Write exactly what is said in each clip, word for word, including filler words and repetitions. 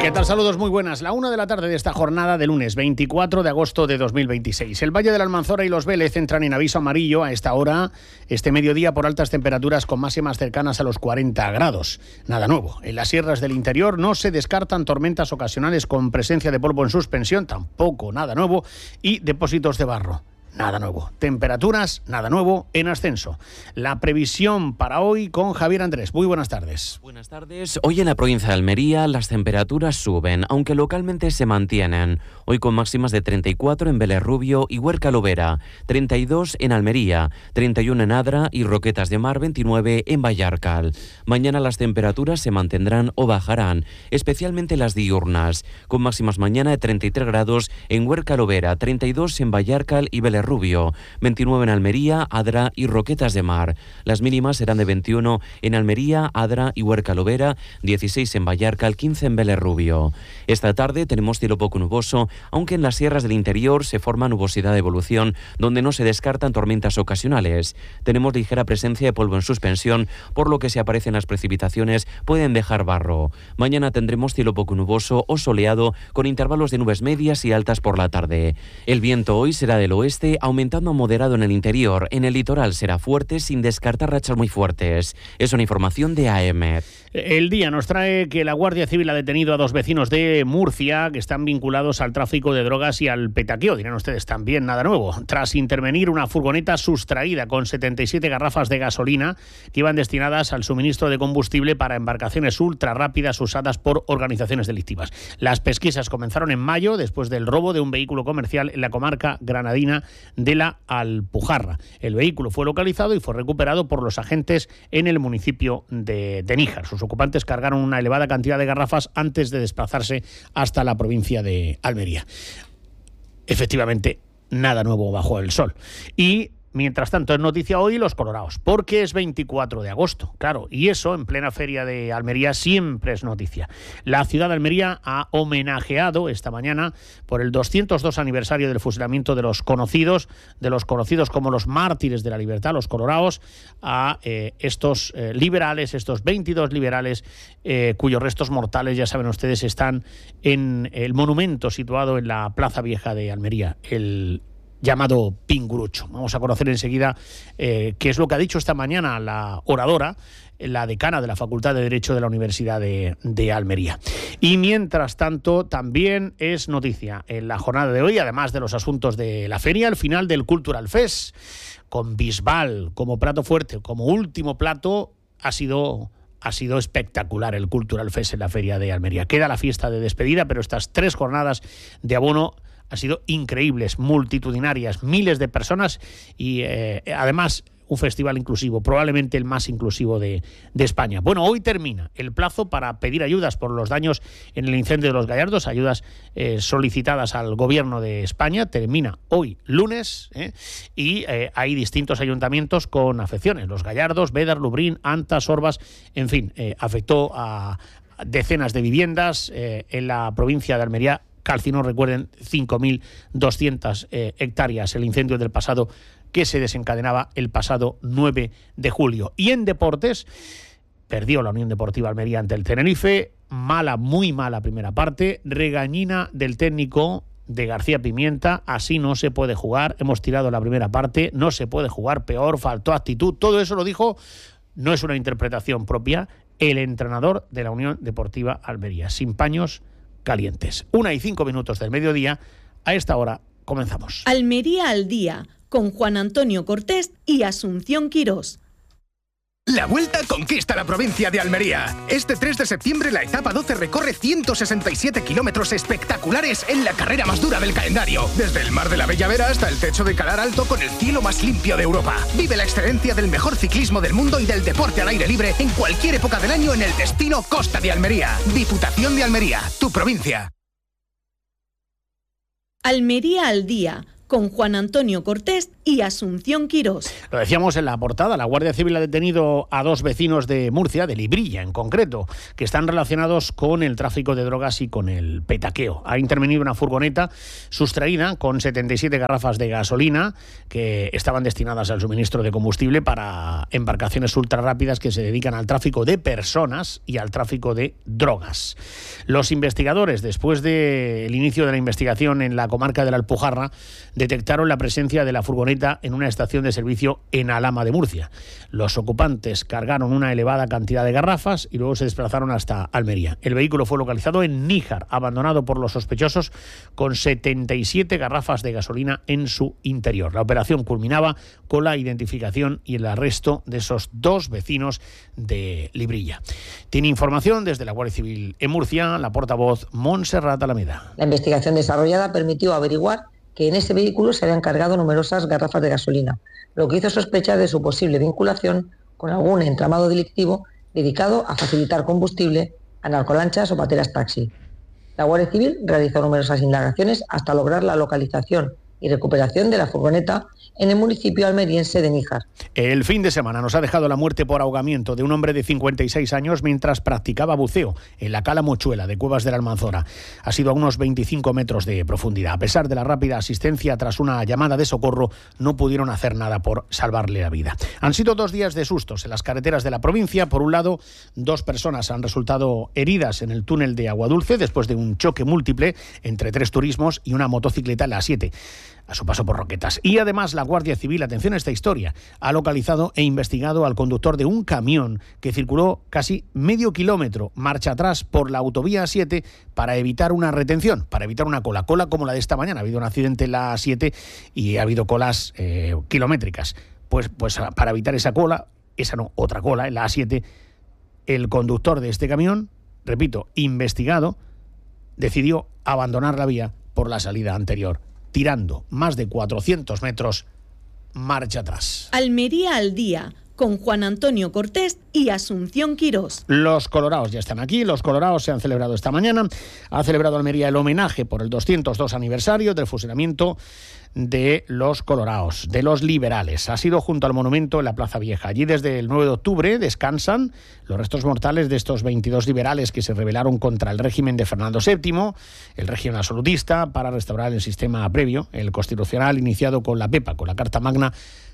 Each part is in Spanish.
¿Qué tal? Saludos, muy buenas. La una de la tarde de esta jornada de lunes veinticuatro de agosto de dos mil veintiséis. El Valle de la Almanzora y los Vélez entran en aviso amarillo a esta hora, este mediodía, por altas temperaturas con máximas cercanas a los cuarenta grados. Nada nuevo. En las sierras del interior no se descartan tormentas ocasionales con presencia de polvo en suspensión, tampoco nada nuevo, y depósitos de barro. Nada nuevo. Temperaturas, nada nuevo, en ascenso. La previsión para hoy con Javier Andrés. Muy buenas tardes. Buenas tardes. Hoy en la provincia de Almería las temperaturas suben, aunque localmente se mantienen. Hoy con máximas de treinta y cuatro en Vélez Rubio y Huerca Lovera, treinta y dos en Almería, treinta y uno en Adra y Roquetas de Mar, veintinueve en Vallarcal. Mañana las temperaturas se mantendrán o bajarán, especialmente las diurnas, con máximas mañana de treinta y tres grados en Huerca Lovera, treinta y dos en Vallarcal y Vélez Rubio, veintinueve en Almería, Adra y Roquetas de Mar. Las mínimas serán de veintiuno en Almería, Adra y Huerca Lovera, dieciséis en Vallarcal, quince en Vélez Rubio. Esta tarde tenemos cielo poco nuboso, aunque en las sierras del interior se forma nubosidad de evolución, donde no se descartan tormentas ocasionales. Tenemos ligera presencia de polvo en suspensión, por lo que si aparecen las precipitaciones pueden dejar barro. Mañana tendremos cielo poco nuboso o soleado, con intervalos de nubes medias y altas por la tarde. El viento hoy será del oeste, aumentando a moderado en el interior. En el litoral será fuerte, sin descartar rachas muy fuertes. Es una información de A M. El día nos trae que la Guardia Civil ha detenido a dos vecinos de Murcia que están vinculados al tráfico de drogas y al petaqueo. Dirán ustedes, también nada nuevo. Tras intervenir una furgoneta sustraída con setenta y siete garrafas de gasolina que iban destinadas al suministro de combustible para embarcaciones ultra rápidas usadas por organizaciones delictivas. Las pesquisas comenzaron en mayo, después del robo de un vehículo comercial en la comarca granadina de la Alpujarra. El vehículo fue localizado y fue recuperado por los agentes en el municipio de, de Níjar. Sus ocupantes cargaron una elevada cantidad de garrafas antes de desplazarse hasta la provincia de Almería. Efectivamente, nada nuevo bajo el sol. Y mientras tanto, es noticia hoy los colorados, porque es veinticuatro de agosto, claro, y eso en plena feria de Almería siempre es noticia. La ciudad de Almería ha homenajeado esta mañana por el doscientos dos aniversario del fusilamiento de los conocidos, de los conocidos como los mártires de la libertad, los colorados, a eh, estos eh, liberales, estos veintidós liberales eh, cuyos restos mortales, ya saben ustedes, están en el monumento situado en la Plaza Vieja de Almería, el llamado Pingurucho. Vamos a conocer enseguida eh, qué es lo que ha dicho esta mañana la oradora, la decana de la Facultad de Derecho de la Universidad de, de Almería. Y mientras tanto, también es noticia en la jornada de hoy, además de los asuntos de la feria, el final del Cultural Fest, con Bisbal como plato fuerte, como último plato, ha sido... Ha sido espectacular el Cultural Fest en la feria de Almería. Queda la fiesta de despedida, pero estas tres jornadas de abono han sido increíbles, multitudinarias, miles de personas y eh, además un festival inclusivo, probablemente el más inclusivo de, de España. Bueno, hoy termina el plazo para pedir ayudas por los daños en el incendio de Los Gallardos, ayudas eh, solicitadas al Gobierno de España. Termina hoy, lunes, ¿eh? y eh, hay distintos ayuntamientos con afecciones. Los Gallardos, Bédar, Lubrín, Anta, Sorbas, en fin, eh, afectó a decenas de viviendas eh, en la provincia de Almería. Calcinó, recuerden, cinco mil doscientas eh, hectáreas, el incendio del pasado que se desencadenaba el pasado nueve de julio. Y en deportes, perdió la Unión Deportiva Almería ante el Tenerife, mala, muy mala primera parte, regañina del técnico de García Pimienta, así no se puede jugar, hemos tirado la primera parte, no se puede jugar peor, faltó actitud, todo eso lo dijo, no es una interpretación propia, el entrenador de la Unión Deportiva Almería, sin paños calientes. Una y cinco minutos del mediodía, a esta hora comenzamos. Almería al día, con Juan Antonio Cortés y Asunción Quirós. La Vuelta conquista la provincia de Almería. Este tres de septiembre la etapa doce recorre ciento sesenta y siete kilómetros espectaculares en la carrera más dura del calendario. Desde el Mar de la Bella Vera hasta el techo de Calar Alto con el cielo más limpio de Europa. Vive la excelencia del mejor ciclismo del mundo y del deporte al aire libre en cualquier época del año en el destino Costa de Almería. Diputación de Almería, tu provincia. Almería al día, con Juan Antonio Cortés y Asunción Quirós. Lo decíamos en la portada, la Guardia Civil ha detenido a dos vecinos de Murcia, de Librilla en concreto, que están relacionados con el tráfico de drogas y con el petaqueo. Ha intervenido una furgoneta sustraída con setenta y siete garrafas de gasolina que estaban destinadas al suministro de combustible para embarcaciones ultrarrápidas que se dedican al tráfico de personas y al tráfico de drogas. Los investigadores, después del inicio de la investigación en la comarca de la Alpujarra, detectaron la presencia de la furgoneta en una estación de servicio en Alhama de Murcia. Los ocupantes cargaron una elevada cantidad de garrafas y luego se desplazaron hasta Almería. El vehículo fue localizado en Níjar, abandonado por los sospechosos, con setenta y siete garrafas de gasolina en su interior. La operación culminaba con la identificación y el arresto de esos dos vecinos de Librilla. Tiene información desde la Guardia Civil en Murcia la portavoz Montserrat Alameda. La investigación desarrollada permitió averiguar que en ese vehículo se habían cargado numerosas garrafas de gasolina, lo que hizo sospechar de su posible vinculación con algún entramado delictivo dedicado a facilitar combustible a narcolanchas o pateras taxi. La Guardia Civil realizó numerosas indagaciones hasta lograr la localización y recuperación de la furgoneta en el municipio almeriense de Níjar. El fin de semana nos ha dejado la muerte por ahogamiento de un hombre de cincuenta y seis años mientras practicaba buceo en la cala Mochuela de Cuevas de la Almanzora. Ha sido a unos veinticinco metros de profundidad. A pesar de la rápida asistencia tras una llamada de socorro, no pudieron hacer nada por salvarle la vida. Han sido dos días de sustos en las carreteras de la provincia. Por un lado, dos personas han resultado heridas en el túnel de Aguadulce después de un choque múltiple entre tres turismos y una motocicleta en la A siete. A su paso por Roquetas. Y además la Guardia Civil, atención a esta historia, ha localizado e investigado al conductor de un camión que circuló casi medio kilómetro marcha atrás por la autovía A siete para evitar una retención, para evitar una cola, cola como la de esta mañana. Ha habido un accidente en la A siete y ha habido colas eh, kilométricas. Pues, pues para evitar esa cola, esa no, otra cola en la A siete, el conductor de este camión, repito, investigado, decidió abandonar la vía por la salida anterior, tirando más de cuatrocientos metros marcha atrás. Almería al día, con Juan Antonio Cortés y Asunción Quirós. Los coloraos ya están aquí, los coloraos se han celebrado esta mañana. Ha celebrado Almería el homenaje por el doscientos dos aniversario del fusilamiento de los coloraos, de los liberales. Ha sido junto al monumento en la Plaza Vieja. Allí desde el nueve de octubre descansan los restos mortales de estos veintidós liberales que se rebelaron contra el régimen de Fernando séptimo, el régimen absolutista, para restaurar el sistema previo, el constitucional, iniciado con la Pepa, con la Carta Magna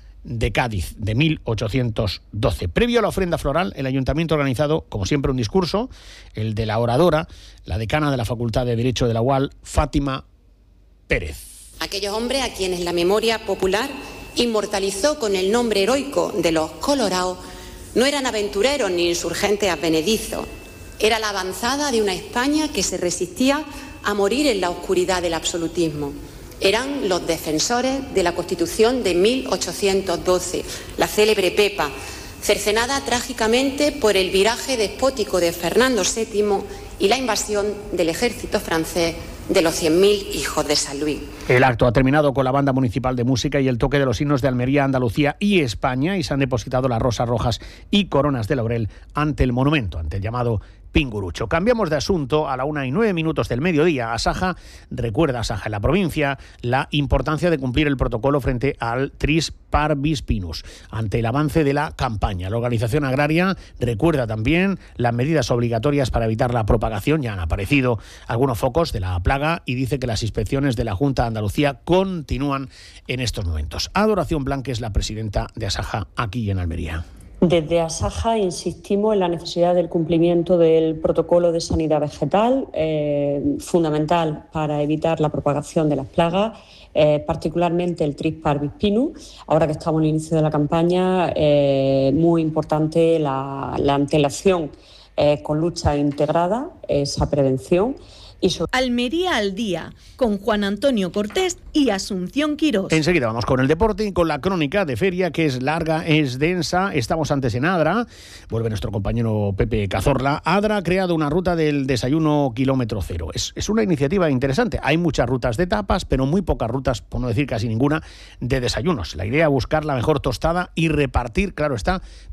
de Cádiz de mil ochocientos doce. Previo a la ofrenda floral, el ayuntamiento ha organizado, como siempre, un discurso, el de la oradora, la decana de la Facultad de Derecho de la U A L, Fátima Pérez. Aquellos hombres a quienes la memoria popular inmortalizó con el nombre heroico de los coloraos no eran aventureros ni insurgentes advenedizos. Era la avanzada de una España que se resistía a morir en la oscuridad del absolutismo. Eran los defensores de la Constitución de mil ochocientos doce, la célebre Pepa, cercenada trágicamente por el viraje despótico de Fernando séptimo y la invasión del ejército francés de los cien mil hijos de San Luis. El acto ha terminado con la banda municipal de música y el toque de los himnos de Almería, Andalucía y España, y se han depositado las rosas rojas y coronas de laurel ante el monumento, ante el llamado Pingurucho. Cambiamos de asunto. A la una y nueve minutos del mediodía, Asaja recuerda, Asaja en la provincia, la importancia de cumplir el protocolo frente al Tris parvis pinus ante el avance de la campaña. La organización agraria recuerda también las medidas obligatorias para evitar la propagación. Ya han aparecido algunos focos de la plaga y dice que las inspecciones de la Junta de Andalucía continúan en estos momentos. Adoración Blanque es la presidenta de Asaja aquí en Almería. Desde Asaja insistimos en la necesidad del cumplimiento del protocolo de sanidad vegetal, eh, fundamental para evitar la propagación de las plagas, eh, particularmente el Tris parvis pinus. Ahora que estamos en el inicio de la campaña, eh, muy importante la, la antelación eh, con lucha integrada, esa prevención. Y sobre... Almería al día, con Juan Antonio Cortés y Asunción Quirós. Enseguida vamos con el deporte y con la crónica de feria, que es larga, es densa. Estamos antes en Adra. Vuelve nuestro compañero Pepe Cazorla. Adra ha creado una ruta del desayuno kilómetro cero. Es, es una iniciativa interesante. Hay muchas rutas de tapas, pero muy pocas rutas, por no decir casi ninguna, de desayunos. La idea es buscar la mejor tostada y repartir, claro está,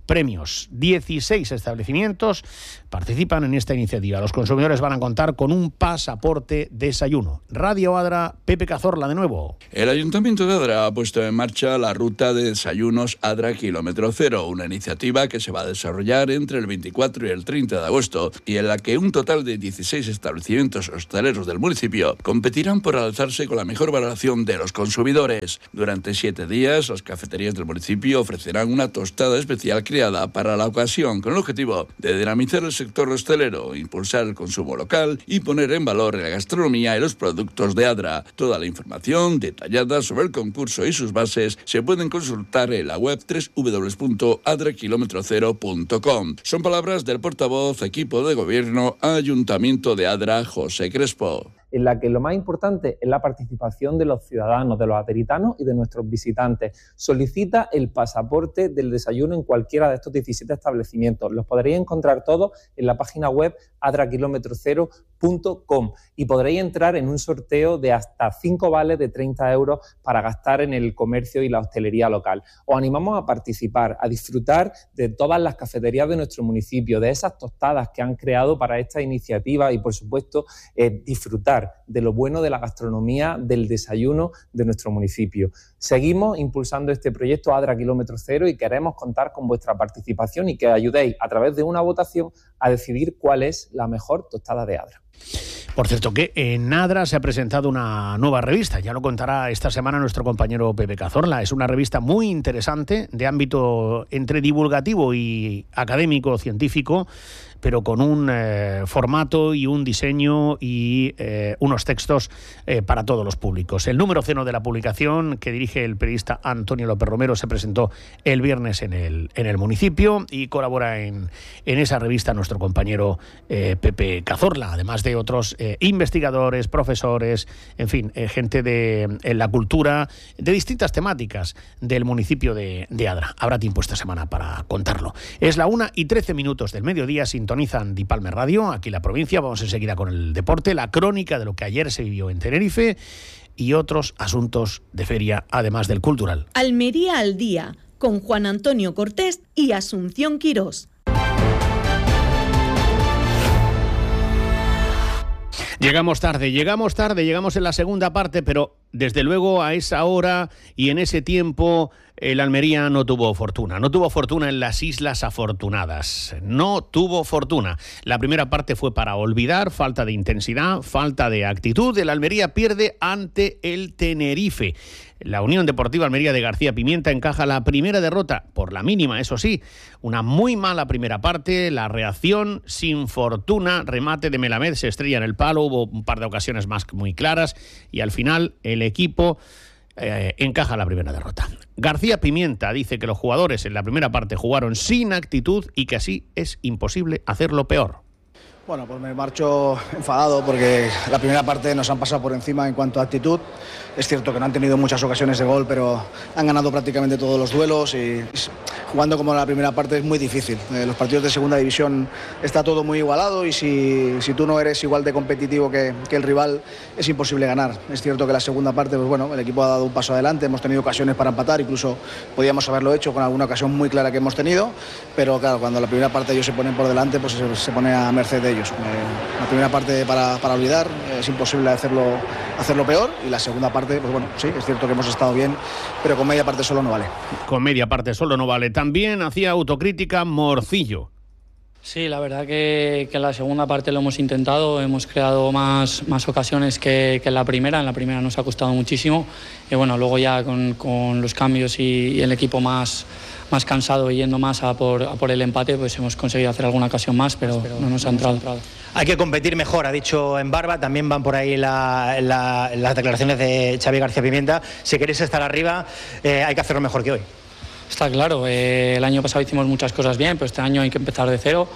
premios. dieciséis establecimientos participan en esta iniciativa. Los consumidores van a contar con un pasaporte desayuno. Radio Adra, Pepe Cazorla de nuevo. El Ayuntamiento de Adra ha puesto en marcha la ruta de desayunos Adra Kilómetro Cero, una iniciativa que se va a desarrollar entre el veinticuatro y el treinta de agosto y en la que un total de dieciséis establecimientos hosteleros del municipio competirán por alzarse con la mejor valoración de los consumidores. Durante siete días, las cafeterías del municipio ofrecerán una tostada especial creada para la ocasión con el objetivo de dinamizar el sector hostelero, impulsar el consumo local y poner en valor la gastronomía y los productos de Adra. Toda la información detallada sobre el concurso y sus bases se pueden consultar en la web doble u doble u doble u punto adra kilómetro cero punto com. Son palabras del portavoz, equipo de gobierno, Ayuntamiento de Adra, José Crespo. En la que lo más importante es la participación de los ciudadanos, de los aderitanos y de nuestros visitantes. Solicita el pasaporte del desayuno en cualquiera de estos diecisiete establecimientos. Los podréis encontrar todos en la página web adra kilómetro cero punto com y podréis entrar en un sorteo de hasta cinco vales de treinta euros para gastar en el comercio y la hostelería local. Os animamos a participar, a disfrutar de todas las cafeterías de nuestro municipio, de esas tostadas que han creado para esta iniciativa y, por supuesto, eh, disfrutar de lo bueno de la gastronomía, del desayuno de nuestro municipio. Seguimos impulsando este proyecto Adra Kilómetro Cero y queremos contar con vuestra participación y que ayudéis a través de una votación a decidir cuál es la mejor tostada de Adra. Por cierto, que en Adra se ha presentado una nueva revista, ya lo contará esta semana nuestro compañero Pepe Cazorla. Es una revista muy interesante, de ámbito entre divulgativo y académico, científico, pero con un eh, formato y un diseño y eh, unos textos eh, para todos los públicos. El número cero de la publicación, que dirige el periodista Antonio López Romero, se presentó el viernes en el, en el municipio y colabora en, en esa revista nuestro compañero eh, Pepe Cazorla, además de otros eh, investigadores, profesores, en fin, eh, gente de eh, la cultura, de distintas temáticas del municipio de, de Adra. Habrá tiempo esta semana para contarlo. Es la una y trece minutos del mediodía, sin sintonizan Dipalme Radio, aquí la provincia. Vamos enseguida con el deporte, la crónica de lo que ayer se vivió en Tenerife y otros asuntos de feria, además del cultural. Almería al día, con Juan Antonio Cortés y Asunción Quirós. Llegamos tarde, llegamos tarde, llegamos en la segunda parte, pero desde luego a esa hora y en ese tiempo el Almería no tuvo fortuna. No tuvo fortuna en las Islas Afortunadas. No tuvo fortuna. La primera parte fue para olvidar, falta de intensidad, falta de actitud. El Almería pierde ante el Tenerife. La Unión Deportiva Almería de García Pimienta encaja la primera derrota, por la mínima, eso sí. Una muy mala primera parte, la reacción sin fortuna, remate de Melamed, se estrella en el palo, hubo un par de ocasiones más muy claras y al final el equipo eh, encaja la primera derrota. García Pimienta dice que los jugadores en la primera parte jugaron sin actitud y que así es imposible hacerlo peor. Bueno, pues me marcho enfadado porque la primera parte nos han pasado por encima en cuanto a actitud. Es cierto que no han tenido muchas ocasiones de gol, pero han ganado prácticamente todos los duelos y jugando como en la primera parte es muy difícil. Eh, los partidos de segunda división está todo muy igualado y si, si tú no eres igual de competitivo que, que el rival es imposible ganar. Es cierto que la segunda parte, pues bueno, el equipo ha dado un paso adelante, hemos tenido ocasiones para empatar, incluso podíamos haberlo hecho con alguna ocasión muy clara que hemos tenido, pero claro, cuando la primera parte ellos se ponen por delante, pues se, se pone a merced de ellos. Eh, la primera parte para, para olvidar, eh, es imposible hacerlo, hacerlo peor y la segunda parte, pues bueno, sí, es cierto que hemos estado bien, pero con media parte solo no vale. Con media parte solo no vale. También hacía autocrítica Morcillo. Sí, la verdad que, que en la segunda parte lo hemos intentado, hemos creado más, más ocasiones que, que en la primera, en la primera nos ha costado muchísimo y bueno, luego ya con, con los cambios y, y el equipo más, más cansado y yendo más a por, a por el empate, pues hemos conseguido hacer alguna ocasión más, pero, pero no nos ha entrado. Hay que competir mejor, ha dicho en Barba, también van por ahí la, la, las declaraciones de Xavi García Pimienta. Si queréis estar arriba, eh, hay que hacerlo mejor que hoy. Está claro, eh, el año pasado hicimos muchas cosas bien, pero este año hay que empezar de cero.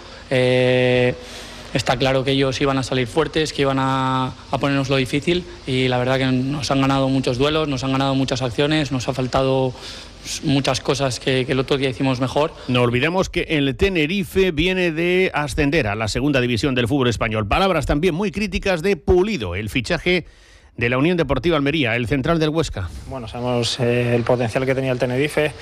Eh, está claro que ellos iban a salir fuertes, que iban a, a ponernos lo difícil y la verdad que nos han ganado muchos duelos, nos han ganado muchas acciones, nos ha faltado muchas cosas que, que el otro día hicimos mejor. No olvidemos que el Tenerife viene de ascender a la segunda división del fútbol español. Palabras también muy críticas de Pulido, el fichaje de la Unión Deportiva Almería, el central del Huesca. Bueno, sabemos eh, el potencial que tenía el Tenerife.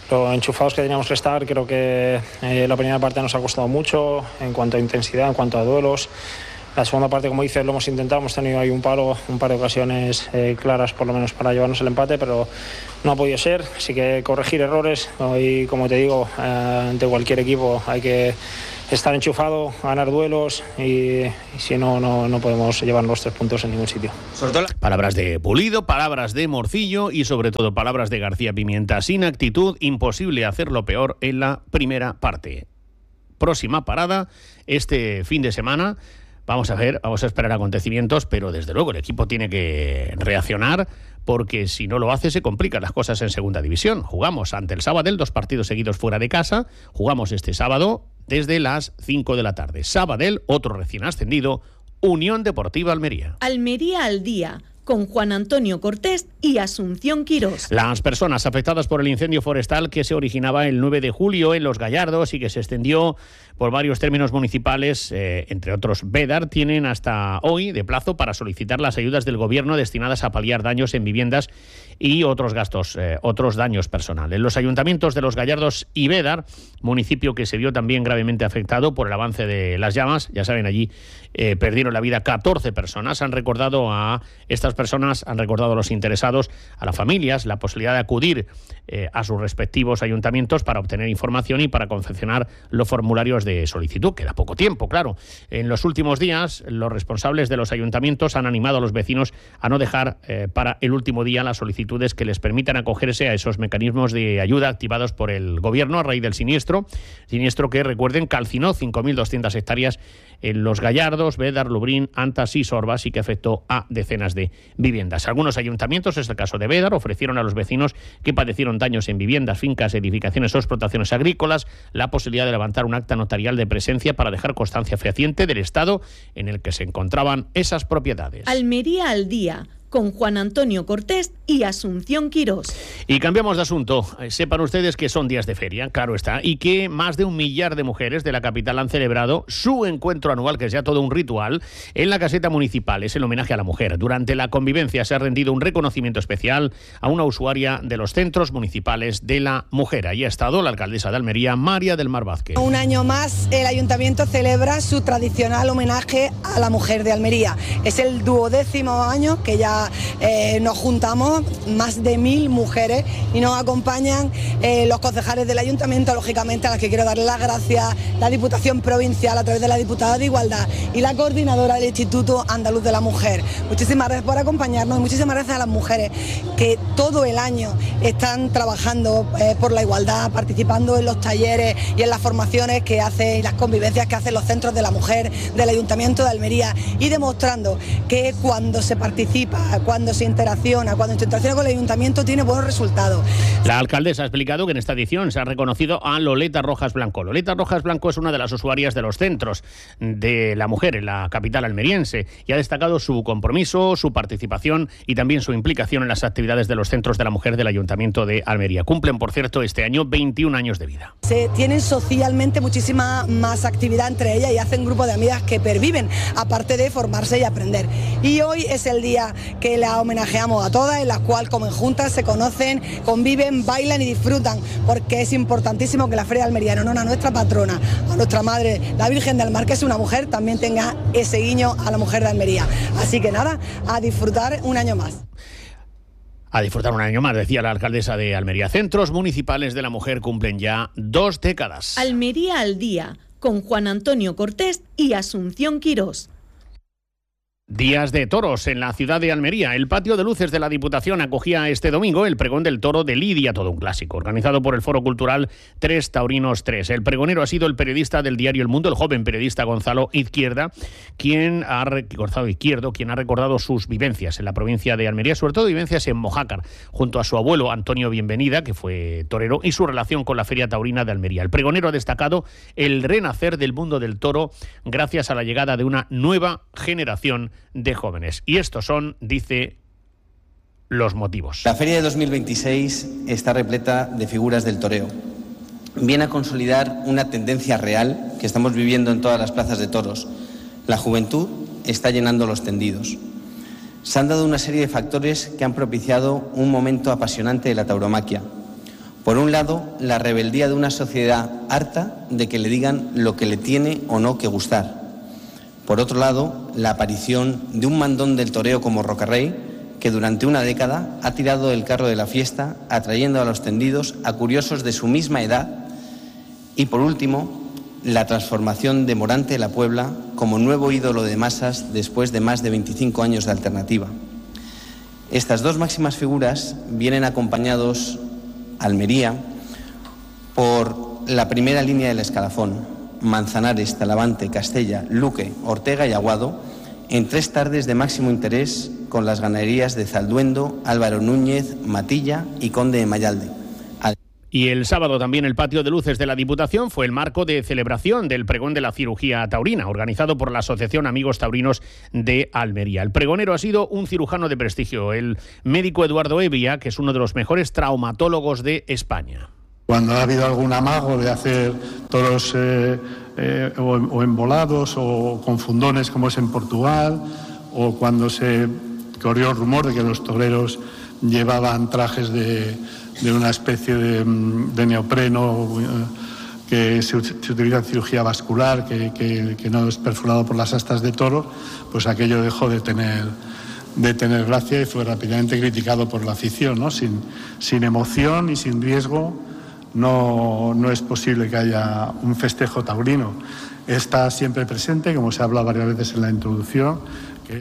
lo enchufados que teníamos que estar. Creo que eh, la primera parte nos ha costado mucho en cuanto a intensidad, en cuanto a duelos. La segunda parte, como dices, lo hemos intentado, hemos tenido ahí un palo, un par de ocasiones eh, claras por lo menos para llevarnos el empate, pero no ha podido ser, así que corregir errores. Hoy, como te digo, eh, ante cualquier equipo hay que estar enchufado, ganar duelos y, y si no, no, no podemos llevar los tres puntos en ningún sitio. Palabras de Pulido, palabras de Morcillo y sobre todo palabras de García Pimienta. Sin actitud, imposible hacerlo peor en la primera parte. Próxima parada, este fin de semana. Vamos a ver, vamos a esperar acontecimientos, pero desde luego el equipo tiene que reaccionar porque si no lo hace se complican las cosas en segunda división. Jugamos ante el Sabadell, dos partidos seguidos fuera de casa. Jugamos este sábado desde las cinco de la tarde. Sabadell, otro recién ascendido, Unión Deportiva Almería. Almería al día, con Juan Antonio Cortés y Asunción Quirós. Las personas afectadas por el incendio forestal que se originaba el nueve de julio en Los Gallardos y que se extendió por varios términos municipales, eh, entre otros Védar, tienen hasta hoy de plazo para solicitar las ayudas del gobierno destinadas a paliar daños en viviendas y otros gastos, eh, otros daños personales. Los ayuntamientos de Los Gallardos y Védar, municipio que se vio también gravemente afectado por el avance de las llamas, ya saben, allí eh, perdieron la vida catorce personas, han recordado a estas personas, han recordado a los interesados, a las familias, la posibilidad de acudir eh, a sus respectivos ayuntamientos para obtener información y para confeccionar los formularios de solicitud. Queda poco tiempo, claro. En los últimos días, los responsables de los ayuntamientos han animado a los vecinos a no dejar eh, para el último día las solicitudes que les permitan acogerse a esos mecanismos de ayuda activados por el gobierno a raíz del siniestro. Siniestro que, recuerden, calcinó cinco mil doscientas hectáreas en Los Gallardos, Védar, Lubrín, Antas y Sorbas y que afectó a decenas de viviendas. Algunos ayuntamientos, es el caso de Védar, ofrecieron a los vecinos que padecieron daños en viviendas, fincas, edificaciones o explotaciones agrícolas la posibilidad de levantar un acta notarial de presencia para dejar constancia fehaciente del estado en el que se encontraban esas propiedades. Almería al día, con Juan Antonio Cortés y Asunción Quirós. Y cambiamos de asunto. Sepan ustedes que son días de feria, claro está, y que más de un millar de mujeres de la capital han celebrado su encuentro anual, que es ya todo un ritual, en la caseta municipal. Es el homenaje a la mujer. Durante la convivencia se ha rendido un reconocimiento especial a una usuaria de los centros municipales de la mujer. Ahí ha estado la alcaldesa de Almería, María del Mar Vázquez. Un año más el ayuntamiento celebra su tradicional homenaje a la mujer de Almería. Es el duodécimo año que ya Eh, nos juntamos más de mil mujeres y nos acompañan eh, los concejales del ayuntamiento, lógicamente a las que quiero darle las gracias, la Diputación Provincial a través de la Diputada de Igualdad y la coordinadora del Instituto Andaluz de la Mujer. Muchísimas gracias por acompañarnos y muchísimas gracias a las mujeres que todo el año están trabajando eh, por la igualdad, participando en los talleres y en las formaciones que hacen y las convivencias que hacen los centros de la mujer del Ayuntamiento de Almería y demostrando que cuando se participa, cuando se interacciona, cuando se interacciona con el ayuntamiento tiene buenos resultados. La alcaldesa ha explicado que en esta edición se ha reconocido a Loleta Rojas Blanco. Loleta Rojas Blanco es una de las usuarias de los centros de la mujer en la capital almeriense y ha destacado su compromiso, su participación y también su implicación en las actividades de los centros de la mujer del Ayuntamiento de Almería. Cumplen, por cierto, este año veintiún años de vida. Se tienen socialmente muchísima más actividad entre ellas y hacen grupo de amigas que perviven, aparte de formarse y aprender. Y hoy es el día que la homenajeamos a todas, en la cual comen juntas, se conocen, conviven, bailan y disfrutan, porque es importantísimo que la Feria de Almería, en honor a nuestra patrona, a nuestra madre, la Virgen del Mar, que es una mujer, también tenga ese guiño a la mujer de Almería. Así que nada, a disfrutar un año más. A disfrutar un año más, decía la alcaldesa de Almería. Centros municipales de la mujer cumplen ya dos décadas. Almería al día, con Juan Antonio Cortés y Asunción Quirós. Días de toros en la ciudad de Almería. El patio de luces de la Diputación acogía este domingo el pregón del toro de Lidia, todo un clásico, organizado por el Foro Cultural Tres Taurinos tres. El pregonero ha sido el periodista del diario El Mundo, el joven periodista Gonzalo Izquierda, quien ha, Gonzalo Izquierdo, quien ha recordado sus vivencias en la provincia de Almería, sobre todo vivencias en Mojácar, junto a su abuelo Antonio Bienvenida, que fue torero, y su relación con la Feria Taurina de Almería. El pregonero ha destacado el renacer del mundo del toro gracias a la llegada de una nueva generación de jóvenes. Y estos son, dice, los motivos. La Feria de dos mil veintiséis está repleta de figuras del toreo. Viene a consolidar una tendencia real que estamos viviendo en todas las plazas de toros. La juventud está llenando los tendidos. Se han dado una serie de factores que han propiciado un momento apasionante de la tauromaquia. Por un lado, la rebeldía de una sociedad harta de que le digan lo que le tiene o no que gustar. Por otro lado, la aparición de un mandón del toreo como Rocarrey, que durante una década ha tirado el carro de la fiesta, atrayendo a los tendidos a curiosos de su misma edad. Y por último, la transformación de Morante de la Puebla como nuevo ídolo de masas después de más de veinticinco años de alternativa. Estas dos máximas figuras vienen acompañados Almería por la primera línea del escalafón, Manzanares, Talavante, Castella, Luque, Ortega y Aguado, en tres tardes de máximo interés con las ganaderías de Zalduendo, Álvaro Núñez, Matilla y Conde de Mayalde. Y el sábado también el patio de luces de la Diputación fue el marco de celebración del pregón de la cirugía taurina, organizado por la Asociación Amigos Taurinos de Almería. El pregonero ha sido un cirujano de prestigio, el médico Eduardo Evia, que es uno de los mejores traumatólogos de España. Cuando ha habido algún amago de hacer toros eh, eh, o, o embolados o con fundones como es en Portugal, o cuando se corrió el rumor de que los toreros llevaban trajes de, de una especie de, de neopreno eh, que se, se utiliza en cirugía vascular, que, que, que no es perforado por las astas de toro, pues aquello dejó de tener, de tener gracia y fue rápidamente criticado por la afición, ¿no? Sin, sin emoción y sin riesgo no, no es posible que haya un festejo taurino. Está siempre presente, como se ha hablado varias veces en la introducción. Que...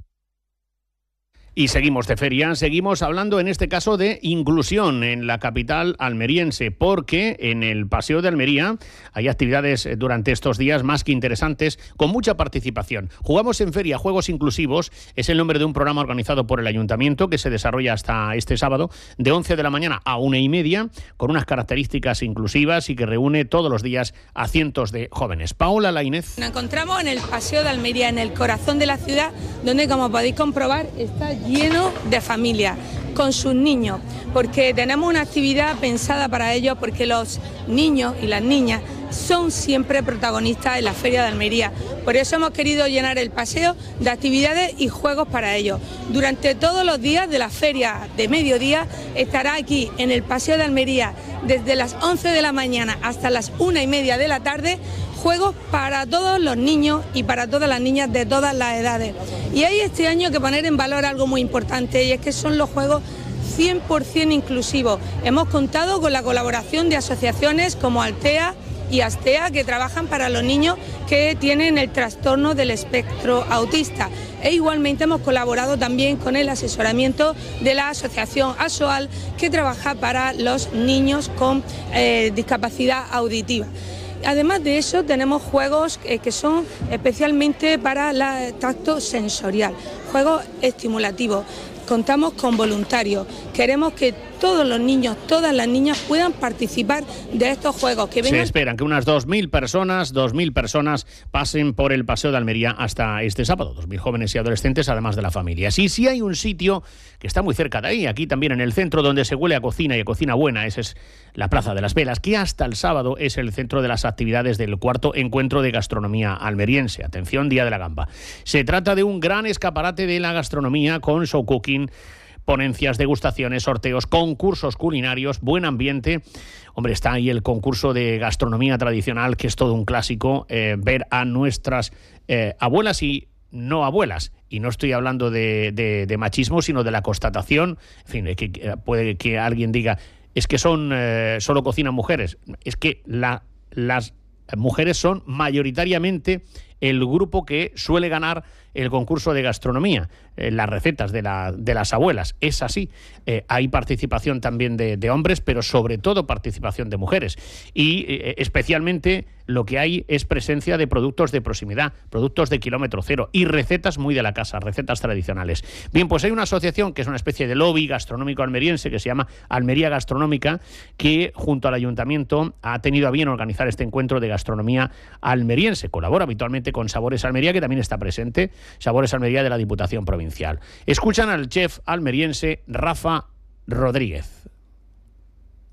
Y seguimos de feria, seguimos hablando en este caso de inclusión en la capital almeriense, porque en el Paseo de Almería hay actividades durante estos días más que interesantes, con mucha participación. Jugamos en Feria Juegos Inclusivos, es el nombre de un programa organizado por el Ayuntamiento que se desarrolla hasta este sábado de once de la mañana a una y media, con unas características inclusivas y que reúne todos los días a cientos de jóvenes. Paola Lainez. Nos encontramos en el Paseo de Almería, en el corazón de la ciudad, donde, como podéis comprobar, está lleno de familias con sus niños, porque tenemos una actividad pensada para ellos, porque los niños y las niñas son siempre protagonistas en la Feria de Almería. Por eso hemos querido llenar el paseo de actividades y juegos para ellos. Durante todos los días de la feria de mediodía estará aquí en el Paseo de Almería desde las once de la mañana hasta las una y media de la tarde, juegos para todos los niños y para todas las niñas de todas las edades. Y hay este año que poner en valor algo muy importante, y es que son los juegos cien por ciento inclusivos. Hemos contado con la colaboración de asociaciones como Altea y Astea, que trabajan para los niños que tienen el trastorno del espectro autista. E igualmente hemos colaborado también con el asesoramiento de la asociación ASOAL, que trabaja para los niños con eh, discapacidad auditiva. Además de eso, tenemos juegos eh, que son especialmente para el tacto sensorial, juegos estimulativos. Contamos con voluntarios. Queremos que todos los niños, todas las niñas puedan participar de estos juegos. Que vengan... Se esperan que unas dos mil personas, dos mil personas pasen por el Paseo de Almería hasta este sábado. dos mil jóvenes y adolescentes, además de la familia. Sí, sí hay un sitio que está muy cerca de ahí, aquí también en el centro, donde se huele a cocina y a cocina buena. Esa es la Plaza de las Velas, que hasta el sábado es el centro de las actividades del cuarto encuentro de gastronomía almeriense. Atención, Día de la Gamba. Se trata de un gran escaparate de la gastronomía con show cooking, ponencias, degustaciones, sorteos, concursos culinarios, buen ambiente. Hombre, está ahí el concurso de gastronomía tradicional, que es todo un clásico, eh, ver a nuestras eh, abuelas y no abuelas. Y no estoy hablando de, de, de machismo, sino de la constatación. En fin, es que eh, puede que alguien diga, es que son eh, solo cocinan mujeres. Es que la, las mujeres son mayoritariamente el grupo que suele ganar el concurso de gastronomía, eh, las recetas de, la, de las abuelas. Es así. Eh, hay participación también de, de hombres, pero sobre todo participación de mujeres. Y eh, especialmente lo que hay es presencia de productos de proximidad, productos de kilómetro cero y recetas muy de la casa, recetas tradicionales. Bien, pues hay una asociación que es una especie de lobby gastronómico almeriense que se llama Almería Gastronómica, que junto al ayuntamiento ha tenido a bien organizar este encuentro de gastronomía almeriense. Colabora habitualmente con Sabores Almería, que también está presente, Sabores Almería de la Diputación Provincial. Escuchan al chef almeriense Rafa Rodríguez.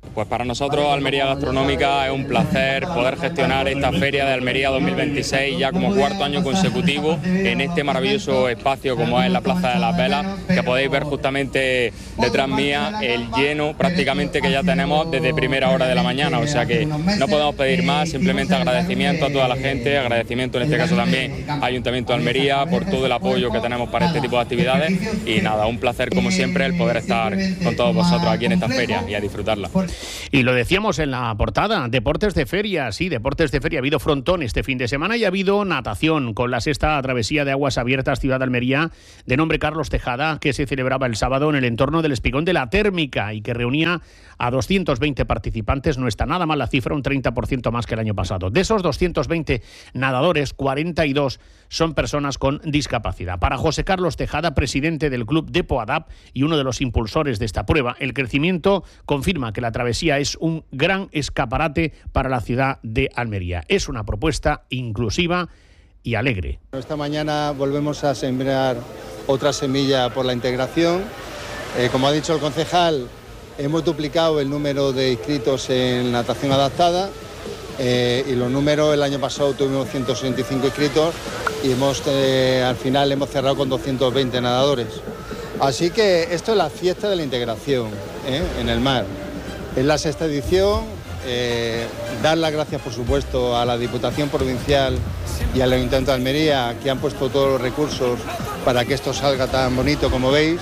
Pues para nosotros Almería Gastronómica es un placer poder gestionar esta Feria de Almería dos mil veintiséis ya como cuarto año consecutivo en este maravilloso espacio como es la Plaza de las Velas, que podéis ver justamente detrás mía el lleno prácticamente que ya tenemos desde primera hora de la mañana, o sea que no podemos pedir más, simplemente agradecimiento a toda la gente, agradecimiento en este caso también al Ayuntamiento de Almería por todo el apoyo que tenemos para este tipo de actividades y nada, un placer como siempre el poder estar con todos vosotros aquí en esta feria y a disfrutarla. Y lo decíamos en la portada, deportes de feria, sí, deportes de feria. Ha habido frontón este fin de semana y ha habido natación con la sexta travesía de aguas abiertas Ciudad de Almería de nombre Carlos Tejada, que se celebraba el sábado en el entorno del Espigón de la Térmica y que reunía a doscientos veinte participantes. No está nada mal la cifra, un treinta por ciento más que el año pasado. De esos doscientos veinte nadadores, cuarenta y dos son personas con discapacidad. Para José Carlos Tejada, presidente del club Depoadap y uno de los impulsores de esta prueba, el crecimiento confirma que la travesía es un gran escaparate para la ciudad de Almería. Es una propuesta inclusiva y alegre. Esta mañana volvemos a sembrar otra semilla por la integración. Eh, como ha dicho el concejal, hemos duplicado el número de inscritos en natación adaptada eh, y los números, el año pasado tuvimos ciento sesenta y cinco inscritos y hemos, eh, al final hemos cerrado con doscientos veinte nadadores. Así que esto es la fiesta de la integración ¿eh? en el mar. Es la sexta edición, eh, dar las gracias por supuesto a la Diputación Provincial y al Ayuntamiento de Almería que han puesto todos los recursos para que esto salga tan bonito como veis.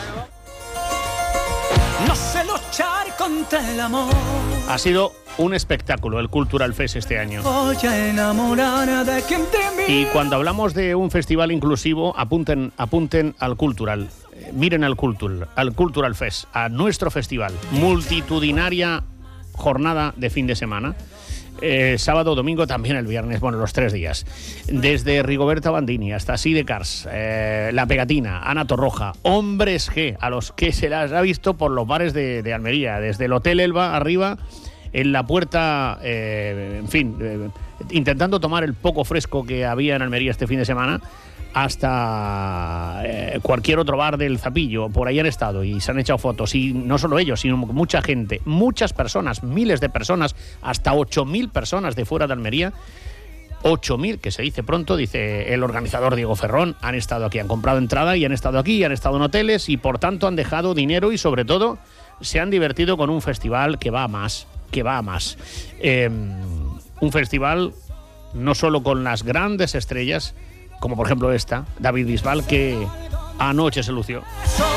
No sé luchar contra el amor. Ha sido un espectáculo el Cultural Fest este año. Voy a enamorar de quien te mira. Y cuando hablamos de un festival inclusivo, apunten, apunten al Cultural. Eh, miren al Cultural, al Cultural Fest, a nuestro festival. Multitudinaria jornada de fin de semana. Eh, sábado, domingo, también el viernes, bueno, los tres días. Desde Rigoberta Bandini hasta Sidecars, eh, La Pegatina, Ana Torroja, Hombres G, a los que se las ha visto por los bares de, de Almería, desde el Hotel Elba arriba, en la puerta, eh, en fin, eh, intentando tomar el poco fresco que había en Almería este fin de semana, hasta eh, cualquier otro bar del Zapillo, por ahí han estado y se han echado fotos, y no solo ellos, sino mucha gente, muchas personas, miles de personas, hasta ocho mil personas de fuera de Almería, ocho mil, que se dice pronto, dice el organizador Diego Ferrón, han estado aquí, han comprado entrada y han estado aquí, han estado en hoteles y por tanto han dejado dinero y sobre todo se han divertido con un festival que va a más, que va a más. Eh, un festival no solo con las grandes estrellas, como por ejemplo esta, David Bisbal, que anoche se lució.